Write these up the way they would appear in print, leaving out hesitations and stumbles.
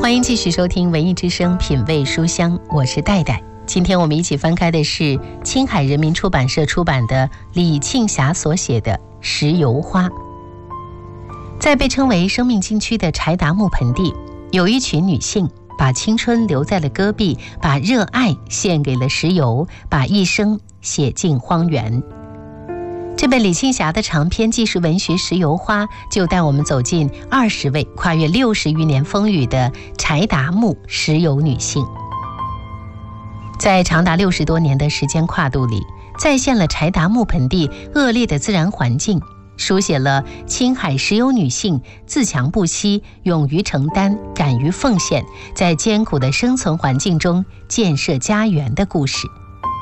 欢迎继续收听文艺之声品味书香，我是戴戴。今天我们一起翻开的是青海人民出版社出版的李庆霞所写的《石油花》。在被称为生命禁区的柴达木盆地，有一群女性把青春留在了戈壁，把热爱献给了石油，把一生写进荒原。这本李庆霞的长篇纪实文学《石油花》就带我们走进20位跨越60余年风雨的柴达木石油女性。在长达60多年的时间跨度里，再现了柴达木盆地恶劣的自然环境，书写了青海石油女性自强不息、勇于承担、敢于奉献，在艰苦的生存环境中建设家园的故事。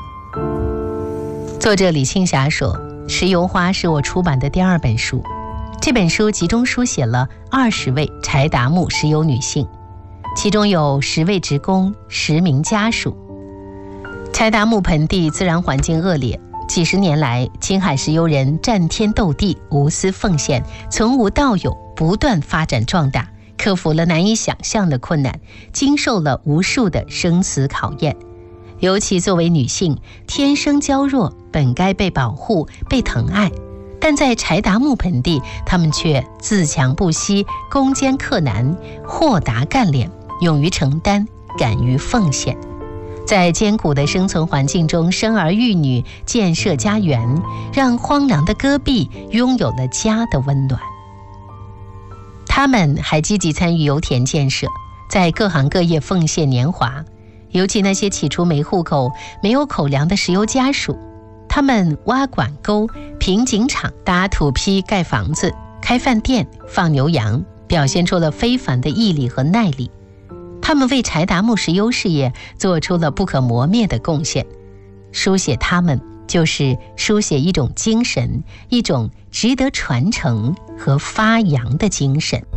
作者李庆霞说，《石油花》是我出版的第2本书。这本书集中书写了20位柴达木石油女性，其中有10位职工、10名家属。柴达木盆地自然环境恶劣，几十年来，青海石油人战天斗地，无私奉献，从无到有，不断发展壮大，克服了难以想象的困难，经受了无数的生死考验。尤其作为女性，天生娇弱，本该被保护、被疼爱，但在柴达木盆地，她们却自强不息，攻坚克难，豁达干练，勇于承担，敢于奉献。在艰苦的生存环境中生儿育女，建设家园，让荒凉的戈壁拥有了家的温暖。他们还积极参与油田建设，在各行各业奉献年华。尤其那些起初没户口、没有口粮的石油家属，他们挖管沟、平井场、搭土坯盖房子、开饭店、放牛羊，表现出了非凡的毅力和耐力。他们为柴达木石油事业做出了不可磨灭的贡献。书写他们，就是书写一种精神，一种值得传承和发扬的精神。